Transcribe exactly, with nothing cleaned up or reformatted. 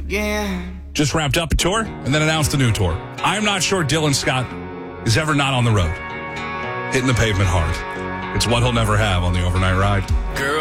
again. Just wrapped up a tour and then announced a new tour. I'm not sure Dylan Scott is ever not on the road, hitting the pavement hard. It's what he'll never have on the overnight ride. Girl.